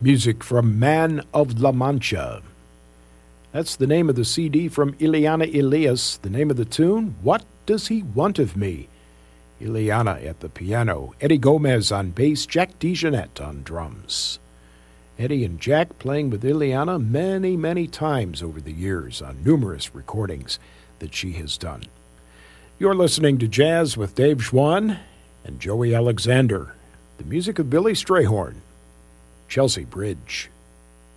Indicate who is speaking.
Speaker 1: Music from Man of La Mancha. That's the name of the CD from Ileana Elias. The name of the tune, What Does He Want of Me? Ileana at the piano, Eddie Gomez on bass, Jack DeJohnette on drums. Eddie and Jack playing with Ileana many, many times over the years on numerous recordings that she has done. You're listening to Jazz with Dave Schwann and Joey Alexander. The music of Billy Strayhorn, Chelsea Bridge.